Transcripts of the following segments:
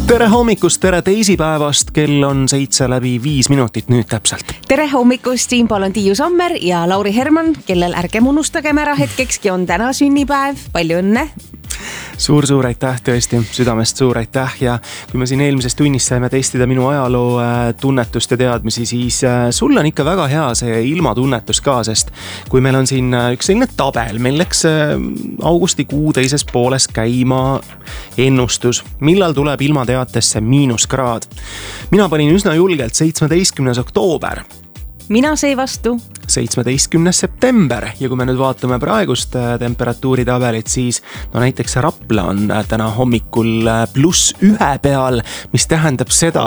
Tere hommikust, tere teisipäevast, kell on 7:05 nüüd täpselt. Tere hommikust, siinpool on Tiiu Sommer ja Lauri Herman, kellel ärgem unustagem ära hetkekski on täna sünnipäev. Palju õnne! Suur aitäh, tõesti, südamest suur aitäh ja kui me siin eelmises tunnis saime testida minu ajaloo tunnetust ja teadmisi, siis sul on ikka väga hea see ilmatunnetus ka, sest kui meil on siin üks selline tabel, meil läks augustikuu teises pooles käima ennustus, millal tuleb ilmateatesse miinuskraad. Mina panin üsna julgelt 17. oktoober. Mina sai vastu 17. september ja kui me nüüd vaatame praegust temperatuuri tabelit, siis no näiteks Rapla on täna hommikul +1 peal, mis tähendab seda,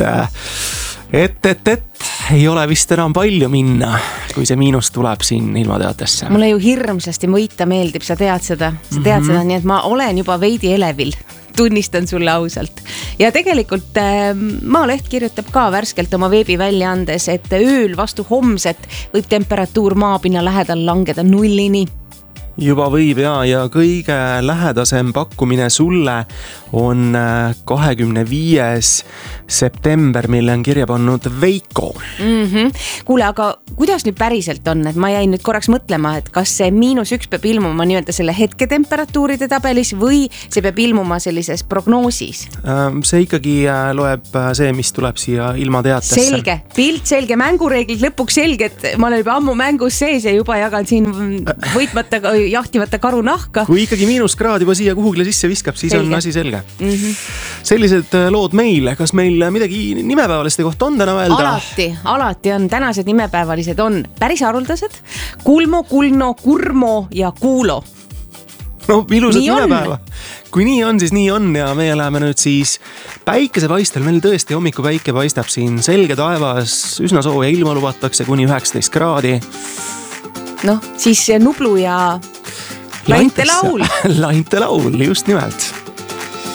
et ei ole vist enam palju minna, kui see miinus tuleb siin ilmateatesse. Mulle ju hirmsasti võita meeldib, sa tead seda, nii et ma olen juba veidi elevil. Tunnistan sulle ausalt. Ja tegelikult Maaleht kirjutab ka värskelt oma veebiväljaandes, et ööl vastu homset võib temperatuur maapinna lähedal langeda 0-ni. Juba võib ja kõige lähedasem pakkumine sulle on 25. september, mille on kirja pannud Veiko. Kuule, aga kuidas nüüd päriselt on? Et ma jäin nüüd korraks mõtlema, et kas see -1 peab ilmuma nii-öelda selle hetketemperatuuride tabelis või see peab ilmuma sellises prognoosis? See ikkagi loeb see, mis tuleb siia ilmateatesse. Selge, pilt selge, mängureeglid lõpuks selged. Ma olen juba ammu mängus sees ja juba jagan siin võitmata jahtivata karu nahka. Kui ikkagi miinuskraad juba siia kuhugile sisse viskab, siis selge. On asi selge. Sellised lood meil. Kas meil midagi nimepäevaliste kohta on täna öelda? Alati on. Tänased nimepäevalised on päris haruldased. Kulmo, Kulno, Kurmo ja Kuulo. No, ilusad nimepäeva. Kui nii on, siis nii on ja meie läheme nüüd siis päikesepaistel. Meil tõesti hommikupäike paistab siin selge taevas, üsna sooja ilma lubatakse kuni 19 kraadi. Noh, siis Nublu ja Lainte laul. Lainte laul, just nimelt.